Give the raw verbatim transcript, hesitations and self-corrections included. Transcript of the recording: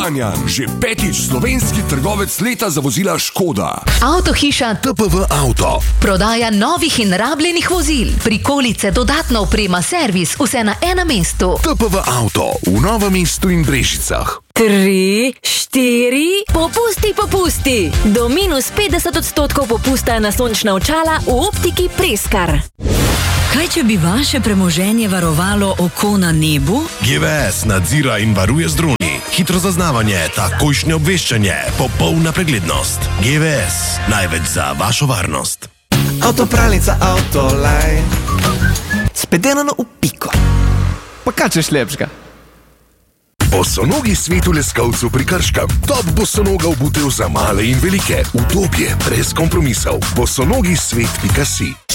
Kranjan, že petič slovenski trgovec leta za vozila Škoda. Avtohiša T P V Auto. Prodaja novih in rabljenih vozil, prikolice, dodatna oprema, servis, vse na enem mestu. T P V Auto v Novem mestu in Brežicah. Tri, štiri, popusti, popusti. Do minus petdeset odstotkov popusta na sončna očala v optiki Preskar. Kaj, če bi vaše premoženje varovalo oko na nebu? G V S nadzira in varuje z droni. Hitro zaznavanje, takojšnje obveščanje, popolna preglednost. G V S, največ za vašo varnost. Avtopralnica Autoline, spedenano v piko. Pa kaj češ lepšega? Bosonogi svet v leskovcu pri Krškem. Top bosonoga obutev za male in velike. Udobje brez kompromisov. bosonogi svet pika si.